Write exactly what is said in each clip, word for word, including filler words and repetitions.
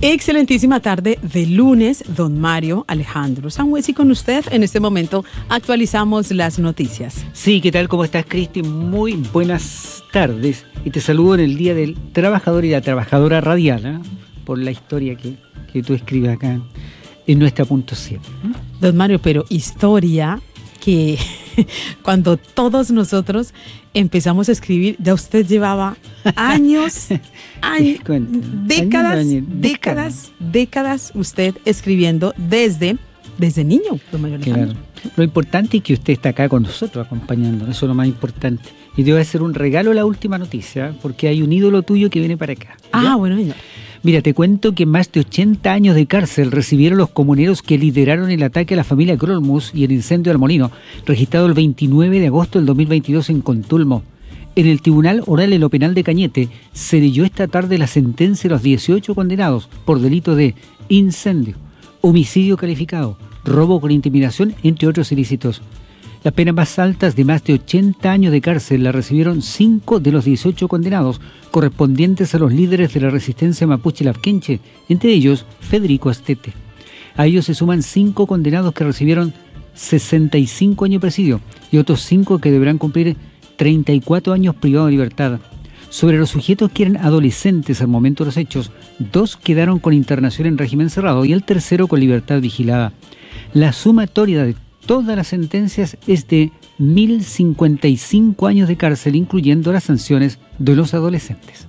Excelentísima tarde de lunes, don Mario Alejandro Sanhuez, y con usted en este momento actualizamos las noticias. Sí, ¿qué tal? ¿Cómo estás, Cristi? Muy buenas tardes y te saludo en el Día del Trabajador y la Trabajadora Radial, ¿eh? Por la historia que, que tú escribes acá en nuestra punto siete. ¿eh? Don Mario, pero historia que cuando todos nosotros empezamos a escribir, ya usted llevaba años, años décadas, años, décadas, décadas usted escribiendo desde, desde niño, don Mario Alejandro. Claro. Lo importante es que usted está acá con nosotros acompañándonos, eso es lo más importante. Y te voy a hacer un regalo la última noticia, porque hay un ídolo tuyo que viene para acá. ¿Ya? Ah, bueno, señor. Mira, te cuento que más de ochenta años de cárcel recibieron los comuneros que lideraron el ataque a la familia Krolmus y el incendio del molino, registrado el veintinueve de agosto del dos mil veintidós en Contulmo. En el Tribunal Oral en lo Penal de Cañete se leyó esta tarde la sentencia de los dieciocho condenados por delito de incendio, homicidio calificado, robo con intimidación, entre otros ilícitos. Las penas más altas de más de ochenta años de cárcel la recibieron cinco de los dieciocho condenados, correspondientes a los líderes de la resistencia mapuche Lafkenche, entre ellos Federico Astete. A ellos se suman cinco condenados que recibieron sesenta y cinco años de presidio y otros cinco que deberán cumplir treinta y cuatro años privados de libertad. Sobre los sujetos que eran adolescentes al momento de los hechos, dos quedaron con internación en régimen cerrado y el tercero con libertad vigilada. La sumatoria de todas las sentencias es de mil cincuenta y cinco años de cárcel, incluyendo las sanciones de los adolescentes.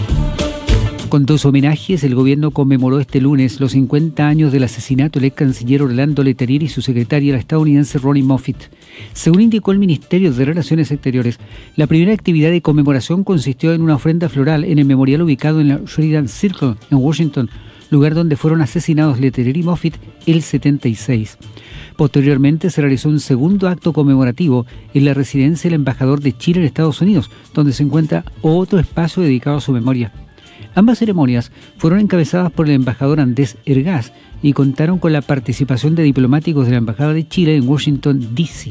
Con dos homenajes, el gobierno conmemoró este lunes los cincuenta años del asesinato del ex canciller Orlando Letelier y su secretaria, la estadounidense Ronnie Moffitt. Según indicó el Ministerio de Relaciones Exteriores, la primera actividad de conmemoración consistió en una ofrenda floral en el memorial ubicado en la Sheridan Circle, en Washington, lugar donde fueron asesinados Letelier y Moffitt el setenta y seis. Posteriormente se realizó un segundo acto conmemorativo en la residencia del embajador de Chile en Estados Unidos, donde se encuentra otro espacio dedicado a su memoria. Ambas ceremonias fueron encabezadas por el embajador Andrés Ergaz y contaron con la participación de diplomáticos de la Embajada de Chile en Washington, D C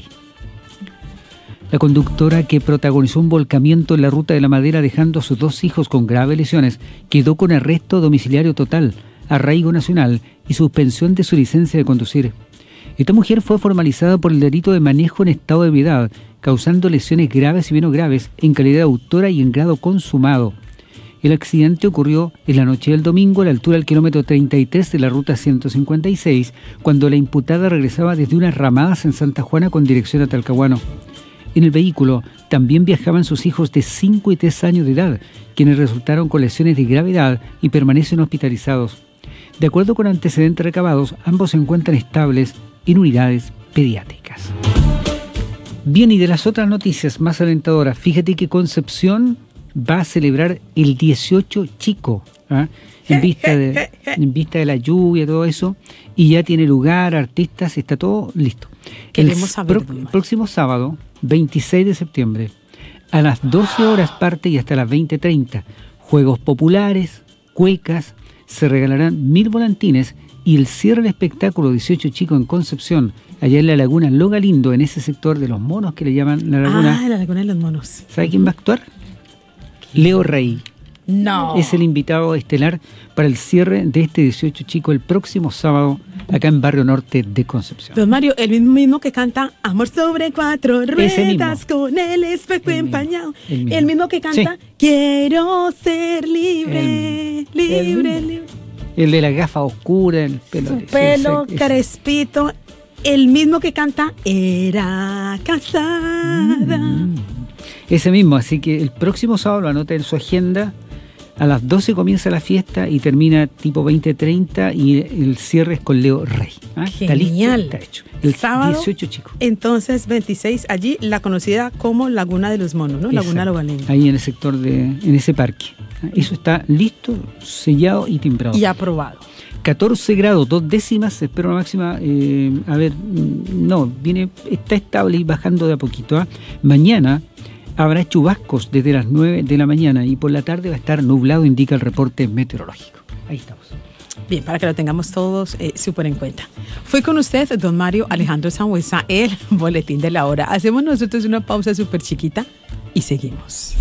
La conductora, que protagonizó un volcamiento en la Ruta de la Madera dejando a sus dos hijos con graves lesiones, quedó con arresto domiciliario total, arraigo nacional y suspensión de su licencia de conducir. Esta mujer fue formalizada por el delito de manejo en estado de ebriedad, causando lesiones graves y menos graves en calidad de autora y en grado consumado. El accidente ocurrió en la noche del domingo a la altura del kilómetro treinta y tres de la ruta ciento cincuenta y seis, cuando la imputada regresaba desde unas ramadas en Santa Juana con dirección a Talcahuano. En el vehículo también viajaban sus hijos de cinco y tres años de edad, quienes resultaron con lesiones de gravedad y permanecen hospitalizados. De acuerdo con antecedentes recabados, ambos se encuentran estables en unidades pediátricas. Bien, y de las otras noticias más alentadoras, fíjate que Concepción va a celebrar el dieciocho chico, ¿eh? en, vista de, en vista de la lluvia, todo eso, y ya tiene lugar, artistas, está todo listo. Queremos el saber, pro, próximo sábado, veintiséis de septiembre, a las doce horas parte y hasta las veinte treinta, juegos populares, cuecas, se regalarán mil volantines y el cierre del espectáculo dieciocho chico en Concepción, allá en la laguna Lo Galindo, en ese sector de los monos que le llaman la laguna. Ah, la laguna de los monos. ¿Sabe quién va a actuar? Leo Rey. No. Es el invitado estelar para el cierre de este dieciocho chico el próximo sábado acá en Barrio Norte de Concepción. Don Mario, el mismo, mismo que canta Amor sobre cuatro ruedas con el espejo el empañado. El mismo. el mismo que canta sí. Quiero ser libre, el, libre, el libre. El de la gafa oscura, el pelo. Su pelo ese, crespito. Ese. El mismo que canta Era casada. Mm. Ese mismo, así que el próximo sábado lo anota en su agenda. A las doce comienza la fiesta y termina tipo veinte treinta y el cierre es con Leo Rey. ¿Ah? Genial. Está listo, está hecho. El sábado, dieciocho chicos. Entonces, veintiséis, allí la conocida como Laguna de los Monos, ¿no? Exacto. Laguna Lo Galindo. Ahí en el sector de, en ese parque. ¿Ah? Eso está listo, sellado y timbrado. Y aprobado. catorce grados, dos décimas, espero la máxima, eh, a ver, no, viene, está estable y bajando de a poquito. ¿Ah? Mañana habrá chubascos desde las nueve de la mañana y por la tarde va a estar nublado, indica el reporte meteorológico. Ahí estamos. Bien, para que lo tengamos todos eh, súper en cuenta. Fue con usted, don Mario Alejandro Sanhuez, el boletín de la hora. Hacemos nosotros una pausa súper chiquita y seguimos.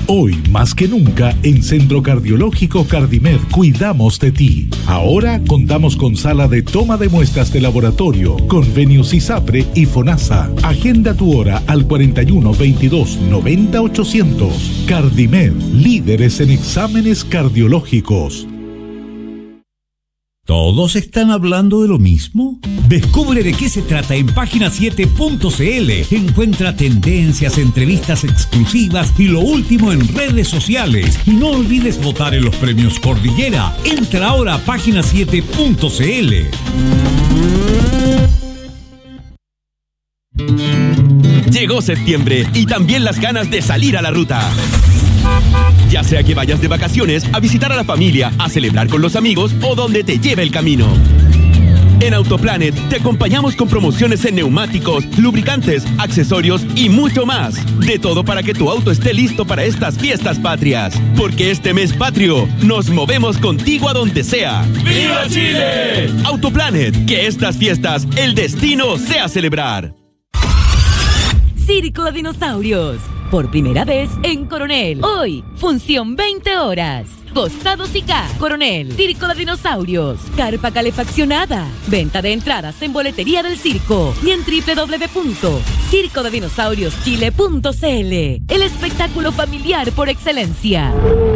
Hoy, más que nunca, en Centro Cardiológico Cardimed cuidamos de ti. Ahora contamos con sala de toma de muestras de laboratorio, convenios ISAPRE y FONASA. Agenda tu hora al cuarenta y uno, veintidós, noventa, ochocientos. Cardimed, líderes en exámenes cardiológicos. ¿Todos están hablando de lo mismo? Descubre de qué se trata en página siete punto c l. Encuentra tendencias, entrevistas exclusivas y lo último en redes sociales. Y no olvides votar en los premios Cordillera. Entra ahora a página siete punto c l. Llegó septiembre y también las ganas de salir a la ruta. Ya sea que vayas de vacaciones, a visitar a la familia, a celebrar con los amigos o donde te lleve el camino. En Autoplanet te acompañamos con promociones en neumáticos, lubricantes, accesorios y mucho más. De todo para que tu auto esté listo para estas fiestas patrias. Porque este mes patrio, nos movemos contigo a donde sea. ¡Viva Chile! Autoplanet, que estas fiestas, el destino sea celebrar. Circo de Dinosaurios. Por primera vez en Coronel. Hoy, función veinte horas. Costados y K. Coronel. Circo de Dinosaurios. Carpa calefaccionada. Venta de entradas en boletería del circo y en doble u doble u doble u punto circo de dinosaurios chile punto c l. El espectáculo familiar por excelencia.